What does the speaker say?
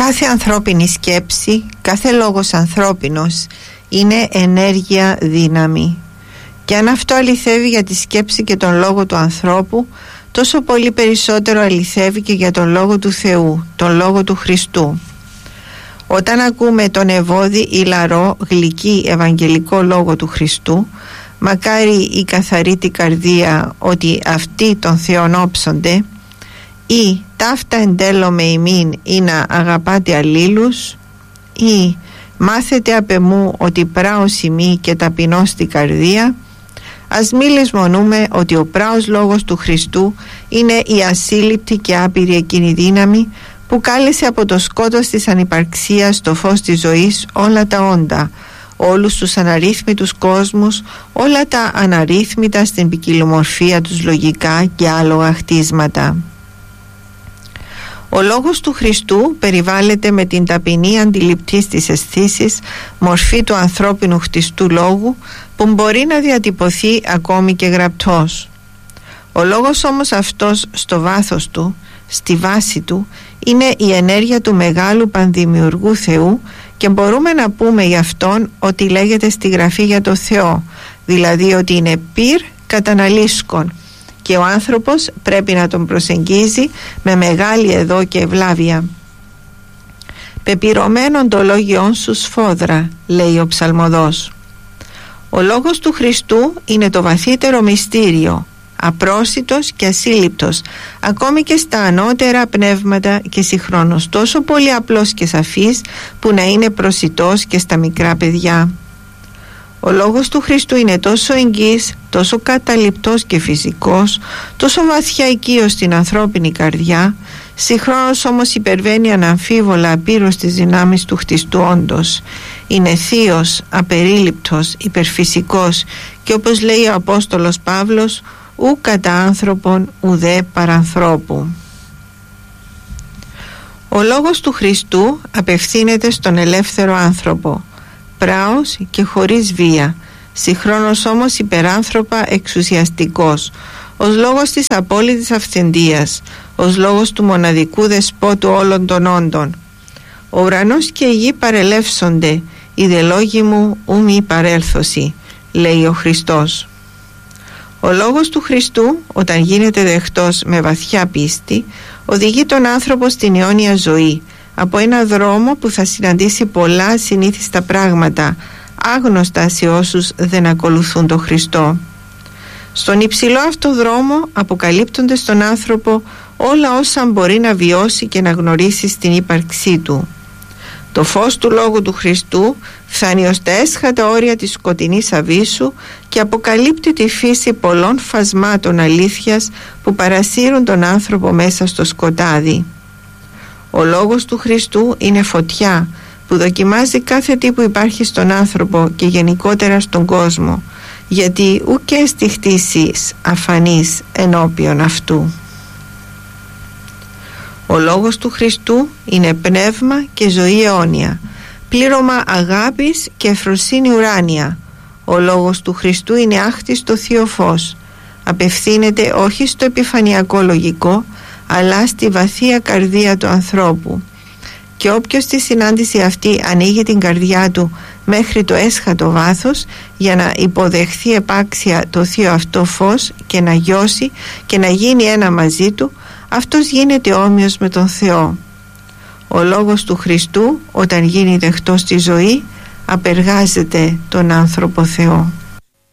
Κάθε ανθρώπινη σκέψη, κάθε λόγος ανθρώπινος είναι ενέργεια, δύναμη. Και αν αυτό αληθεύει για τη σκέψη και τον λόγο του ανθρώπου, τόσο πολύ περισσότερο αληθεύει και για τον λόγο του Θεού, τον λόγο του Χριστού. Όταν ακούμε τον ευώδη, ηλαρό, γλυκή, ευαγγελικό λόγο του Χριστού, μακάρι η καθαρή την καρδία ότι αυτοί τον Θεόν όψονται, ή ταύτα εν τέλω με ημίν ή να αγαπάτε αλλήλους, ή μάθετε απ' εμού ότι πράος ημί και ταπεινός στην καρδία, ας μη λησμονούμε ότι ο πράος λόγος του Χριστού είναι η ασύλληπτη και άπειρη εκείνη δύναμη που κάλεσε από το σκότος της ανυπαρξίας στο φως της ζωής όλα τα όντα, όλους τους αναρρύθμιτους κόσμους, όλα τα αναρρύθμιτα στην ποικιλομορφία τους λογικά και άλογα χτίσματα. Ο λόγος του Χριστού περιβάλλεται με την ταπεινή αντιληπτή της αισθήσης μορφή του ανθρώπινου χτιστού λόγου που μπορεί να διατυπωθεί ακόμη και γραπτός. Ο λόγος όμως αυτός στο βάθος του, στη βάση του, είναι η ενέργεια του μεγάλου πανδημιουργού Θεού και μπορούμε να πούμε γι' αυτόν ότι λέγεται στη Γραφή για το Θεό, δηλαδή ότι είναι πυρ καταναλύσκων, και ο άνθρωπος πρέπει να τον προσεγγίζει με μεγάλη εδώ και ευλάβεια. «Πεπυρωμένον το λόγιον σου σφόδρα», λέει ο ψαλμοδός. Ο λόγος του Χριστού είναι το βαθύτερο μυστήριο, απρόσιτος και ασύλληπτος, ακόμη και στα ανώτερα πνεύματα, και συγχρόνως τόσο πολύ απλός και σαφής που να είναι προσιτός και στα μικρά παιδιά. Ο λόγος του Χριστού είναι τόσο εγγύς, τόσο καταληπτός και φυσικός, τόσο βαθιά οικείος στην ανθρώπινη καρδιά, συγχρόνως όμως υπερβαίνει αναμφίβολα απείρως τις δυνάμεις του χτιστού όντως. Είναι θείος, απερίληπτος, υπερφυσικός και, όπως λέει ο Απόστολος Παύλος, ου κατά άνθρωπον ουδέ παρανθρώπου. Ο λόγος του Χριστού απευθύνεται στον ελεύθερο άνθρωπο, πράος και χωρίς βία, συγχρόνως όμως υπεράνθρωπα εξουσιαστικός, ως λόγος της απόλυτης αυθεντίας, ως λόγος του μοναδικού δεσπότου όλων των όντων. Ο ουρανός και η γη παρελεύσονται, οι δε λόγοι μου ου μη παρέλθωση, λέει ο Χριστός. Ο λόγος του Χριστού, όταν γίνεται δεχτός με βαθιά πίστη, οδηγεί τον άνθρωπο στην αιώνια ζωή, από ένα δρόμο που θα συναντήσει πολλά συνήθιστα πράγματα, άγνωστα σε όσους δεν ακολουθούν τον Χριστό. Στον υψηλό αυτό δρόμο αποκαλύπτονται στον άνθρωπο όλα όσα μπορεί να βιώσει και να γνωρίσει στην ύπαρξή του. Το φως του Λόγου του Χριστού φτάνει ως τα έσχατα όρια της σκοτεινής αβύσσου και αποκαλύπτει τη φύση πολλών φασμάτων αλήθειας που παρασύρουν τον άνθρωπο μέσα στο σκοτάδι. Ο Λόγος του Χριστού είναι φωτιά που δοκιμάζει κάθε τι που υπάρχει στον άνθρωπο και γενικότερα στον κόσμο, γιατί ουκ έστι χτίσεις αφανής ενώπιον αυτού. Ο Λόγος του Χριστού είναι πνεύμα και ζωή αιώνια, πλήρωμα αγάπης και ευφροσύνη ουράνια. Ο Λόγος του Χριστού είναι άχτιστο θείο φως, απευθύνεται όχι στο επιφανειακό λογικό, αλλά στη βαθία καρδία του ανθρώπου, και όποιος στη συνάντηση αυτή ανοίγει την καρδιά του μέχρι το έσχατο βάθος για να υποδεχθεί επάξια το θείο αυτό φως και να γιώσει και να γίνει ένα μαζί του, αυτός γίνεται όμοιος με τον Θεό. Ο Λόγος του Χριστού, όταν γίνει δεχτός στη ζωή, απεργάζεται τον άνθρωπο Θεό.